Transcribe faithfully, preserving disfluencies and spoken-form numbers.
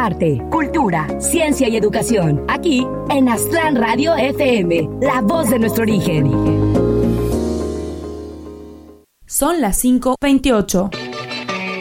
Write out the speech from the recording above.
arte, cultura, ciencia y educación. Aquí en Aztlán Radio F M, la voz de nuestro origen. Son las cinco veintiocho.